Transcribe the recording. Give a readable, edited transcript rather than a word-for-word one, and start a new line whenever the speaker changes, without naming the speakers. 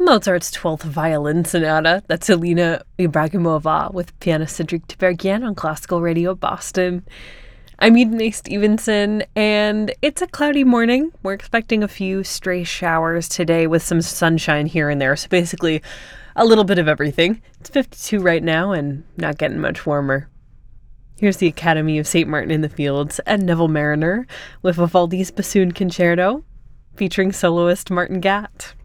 Mozart's 12th Violin Sonata. That's Alina Ibragimova with pianist Cedric Tiberghien on Classical Radio Boston. I'm Eden Stevenson, and it's a cloudy morning. We're expecting a few stray showers today with some sunshine here and there, so basically a little bit of everything. It's 52 right now and not getting much warmer. Here's the Academy of St. Martin in the Fields and Neville Mariner with Vivaldi's Bassoon Concerto, featuring soloist Martin Gatt.